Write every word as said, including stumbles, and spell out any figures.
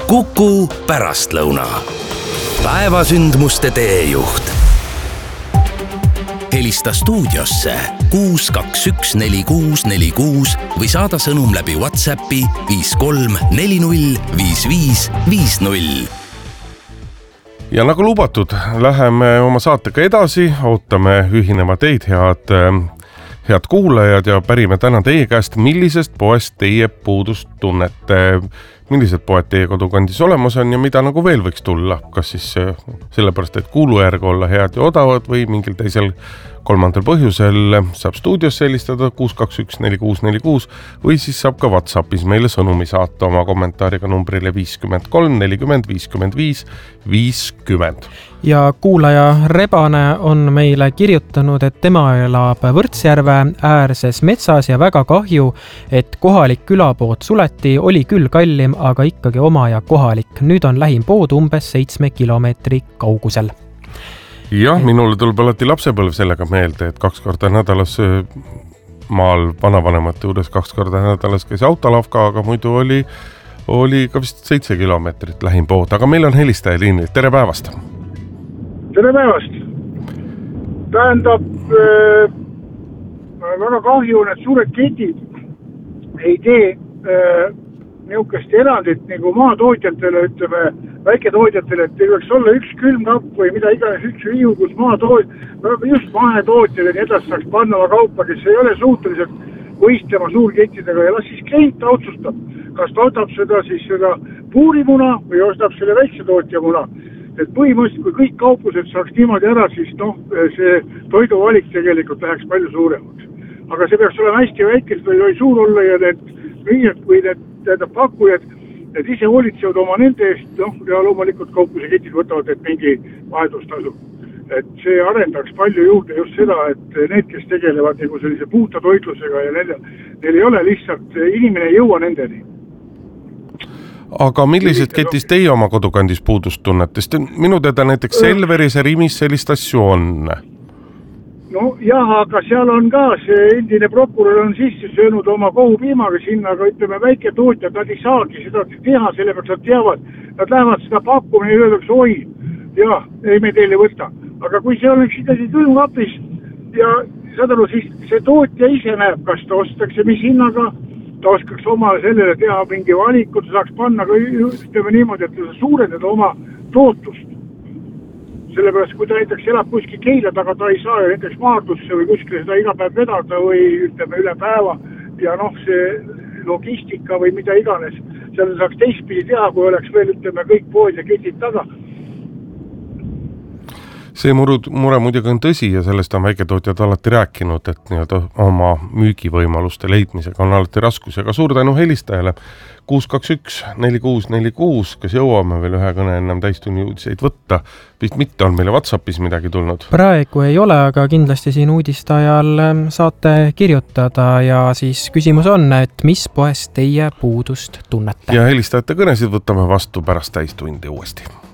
Kuku pärastlõuna. Päevasündmuste teejuht. Helista stuudiosse kuus kaks üks neli kuus neli kuus või saada sõnum läbi WhatsAppi viis kolm neli null viis viis viis null. Ja nagu lubatud, läheme oma saatega edasi, ootame ühinema teid, head, head kuulajad, ja pärime täna teie käest, millisest poest teie puudust tunnete, millised poed teie kodukandis olemas on ja mida nagu veel võiks tulla, kas siis sellepärast, et kuulujärg olla head ja odavad või mingil teisel kolmandal põhjusel saab stuudiosse helistada kuus kaks üks neli kuus neli kuus või siis saab ka WhatsAppis meile sõnumi saata oma kommentaariga numbrile viiskümmend kolm nelikümmend viiskümmend viis viiskümmend. Ja kuulaja Rebane on meile kirjutanud, et tema elab Võrtsjärve äärses metsas ja väga kahju, et kohalik külapood suleti, oli küll kallim, aga ikkagi oma ja kohalik. Nüüd on lähim pood umbes seitsme kilomeetri kaugusel. Jah, minule tuleb alati lapsepõlv sellega meelde, et kaks korda nädalas maal vanavanemate juures kaks korda nädalas käis autolavka, aga muidu oli, oli ka vist seitse kilomeetrit lähim pood. Aga meil on helistaja liinil. Tere päevast! Tere päevast! Tähendab, äh, väga kahju, et suured ketid ei tee äh, niisugust erandit nagu maatootjatele, ütleme, väiketootjatele, et ei võiks olla üks külmkapp või mida iganes üks riiu, kus maatoot, just mahetootjad ja nii edasi saaks panna oma kaupa, kes ei ole suutelised võistlema suurkettidega, ja las siis klient otsustab, kas ta otab seda siis seda puurimuna või ostab selle väiksetootja muna. Et põhimõtteliselt, kui kõik kauplused saaks niimoodi ära, siis noh, see toiduvalik tegelikult läheks palju suuremaks. Aga see peaks olema hästi väike, või ei suur olla, ja need müüjad või need, need pakkujad, need ise hoolitsevad oma nende eest, noh, ja loomulikult kaupluse ketid võtavad, et mingi vahetustasu. Et see arendaks palju juurde just seda, et need, kes tegelevad nagu sellise puuta toitlusega ja neil, neil ei ole lihtsalt, inimene ei jõua nendeni. Aga millised ketis teie oma kodukandis puudust tunnete? Minu teada näiteks Selveris ja Rimis sellist asju on. No jah, aga seal on ka see endine prokurör on sisse söönud oma kohupiimaga sinna, aga ütleme väike tootjad, nad ei saagi seda teha, sellepärast nad teavad, nad lähevad seda pakkuma ja öeldakse, oi, jah, ei me teile võta. Aga kui see oleks ikkagi külmkapis ja saad aru, siis see tootja ise näeb, kas ta ostakse mis hinnaga, ta oskaks oma sellele teha mingi valikud, saaks panna, ütleme niimoodi, et suurendada oma tootust. Sellepärast, kui ta näiteks elab kuskil Keila taga, ta ei saa näiteks Maardusse või kuskil seda iga päev vedada või ütleme üle päeva ja noh, see logistika või mida iganes, seal saaks teistpidi teha, kui oleks veel ütleme kõik pood ja ketid taga. See mure, mure muidugi on tõsi ja sellest on väiketootjad alati rääkinud, et nii-öelda oma müügivõimaluste leidmisega on alati raskus. Aga suur tänu helistajale kuus kaks üks neli kuus neli kuus, kas jõuame veel ühe kõne ennem täistunni uudiseid võtta? Vist mitte on meile WhatsAppis midagi tulnud. Praegu ei ole, aga kindlasti siin uudistajal saate kirjutada ja siis küsimus on, et mis poest teie puudust tunnete? Ja helistajate kõnesid võtame vastu pärast täistundi uuesti.